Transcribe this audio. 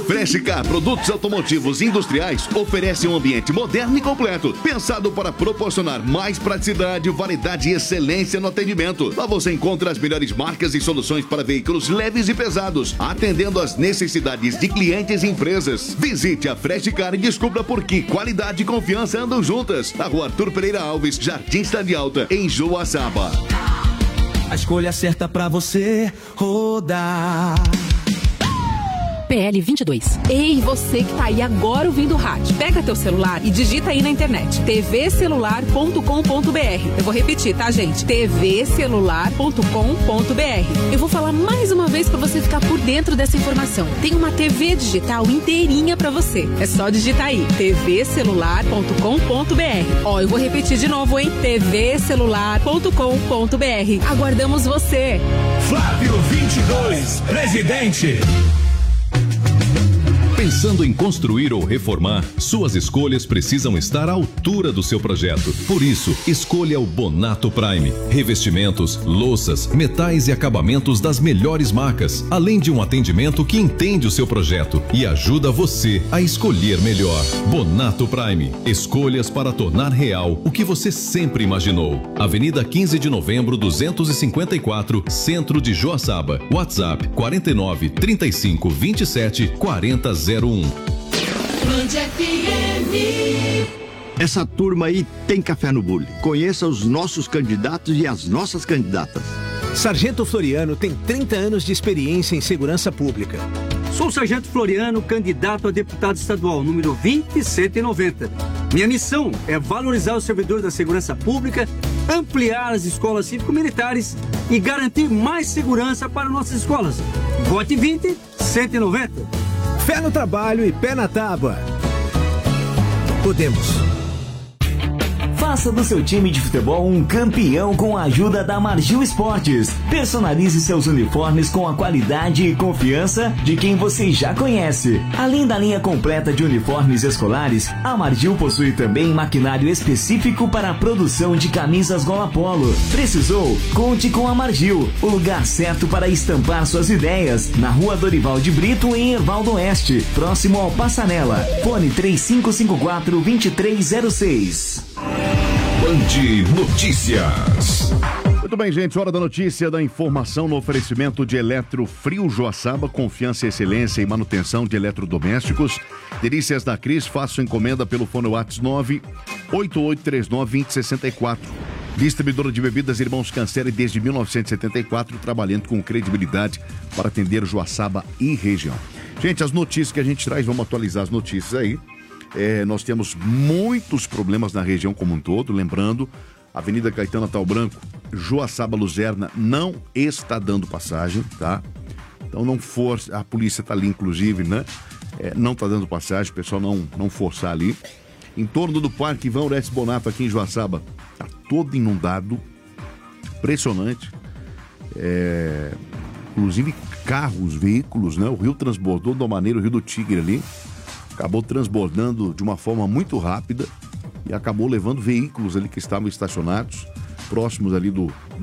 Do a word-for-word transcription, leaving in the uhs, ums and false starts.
Freshcar Produtos Automotivos Industriais oferece um ambiente moderno e completo, pensado para proporcionar mais praticidade, variedade e excelência no atendimento. Lá você encontra as melhores marcas e soluções para veículos leves e pesados, atendendo às necessidades de clientes e empresas. Visite a Freshcar e descubra por que qualidade e confiança andam juntas. Na rua Arthur Pereira Alves, Jardim Cidade Alta, em Joaçaba. A escolha certa pra você rodar. P L vinte e dois. Ei, você que tá aí agora ouvindo o rádio. Pega teu celular e digita aí na internet t v celular ponto com ponto b r. Eu vou repetir, tá, gente? t v celular ponto com ponto b r. Eu vou falar mais uma vez pra você ficar por dentro dessa informação. Tem uma T V digital inteirinha pra você. É só digitar aí t v celular ponto com ponto b r. Ó, eu vou repetir de novo, hein? t v celular ponto com ponto b r. Aguardamos você. Flávio vinte e dois, presidente. Pensando em construir ou reformar, suas escolhas precisam estar à altura do seu projeto. Por isso, escolha o Bonato Prime. Revestimentos, louças, metais e acabamentos das melhores marcas, além de um atendimento que entende o seu projeto e ajuda você a escolher melhor. Bonato Prime. Escolhas para tornar real o que você sempre imaginou. Avenida quinze de novembro, duzentos e cinquenta e quatro, Centro de Joaçaba. WhatsApp quarenta e nove, trinta e cinco, vinte e sete, quarenta zero um. Essa turma aí tem café no bule. Conheça os nossos candidatos e as nossas candidatas. Sargento Floriano tem trinta anos de experiência em segurança pública. Sou o Sargento Floriano, candidato a deputado estadual, número vinte cento e noventa. Minha missão é valorizar os servidores da segurança pública, ampliar as escolas cívico-militares e garantir mais segurança para nossas escolas. Vote vinte cento e noventa. Fé no trabalho e pé na tábua. Podemos. Faça do seu time de futebol um campeão com a ajuda da Margil Esportes. Personalize seus uniformes com a qualidade e confiança de quem você já conhece. Além da linha completa de uniformes escolares, a Margil possui também maquinário específico para a produção de camisas gola polo. Precisou? Conte com a Margil, o lugar certo para estampar suas ideias. Na Rua Dorival de Brito, em Erval do Oeste, próximo ao Passanela. Fone três cinco cinco quatro, dois três zero seis. Band Notícias. Muito bem, gente, hora da notícia, da informação no oferecimento de Eletrofrio Joaçaba, confiança e excelência em manutenção de eletrodomésticos. Delícias da Cris, faça encomenda pelo fone WhatsApp nove oito oito três nove, dois zero seis quatro. Distribuidora de bebidas Irmãos Cancela desde mil novecentos e setenta e quatro, trabalhando com credibilidade para atender Joaçaba e região. Gente, as notícias que a gente traz, vamos atualizar as notícias aí. É, nós temos muitos problemas na região como um todo, lembrando, Avenida Caetano Tal Branco, Joaçaba Luzerna não está dando passagem, tá? Então não force, a polícia está ali inclusive, né? É, não está dando passagem, o pessoal não, não forçar ali. Em torno do Parque Ivan Orestes Bonato aqui em Joaçaba, está todo inundado, impressionante. É, inclusive carros, veículos, né? O rio transbordou de uma maneira, o Rio do Tigre ali, acabou transbordando de uma forma muito rápida e acabou levando veículos ali que estavam estacionados próximos ali do,